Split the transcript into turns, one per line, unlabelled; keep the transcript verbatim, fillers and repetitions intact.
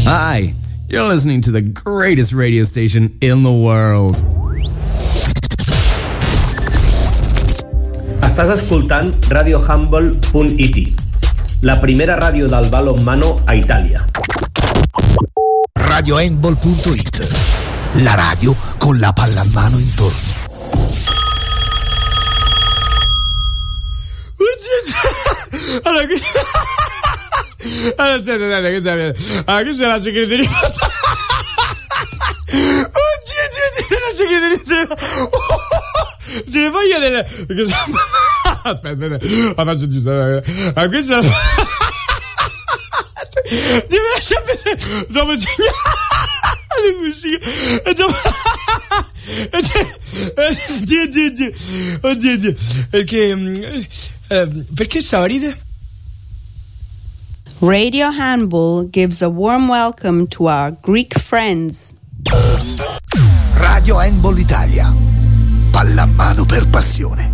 Hi, you're listening to the greatest radio station in the world.
Estàs escoltant Radio Handball punt I T, la primera ràdio del balonmano a Itàlia.
Radio Handball punto it, la radio con la palla in mano intorno.
Allora, qui... allora aspetta, aspetta, che sapete? Allora, qui c'è la segreteria. Oddio, Dio, Dio, la segreteria. Delle foglie delle... Aspetta, aspetta, la faccio giusto. Allora, questa è la... Devi lasciare vedere. Dopo segnare musiche. E dopo... Oddio, Dio, Dio. Oddio, Dio. Perché... Eh, perché stava a ridere?
Radio Handball gives a warm welcome to our Greek friends.
Radio Handball Italia. Pallamano per passione.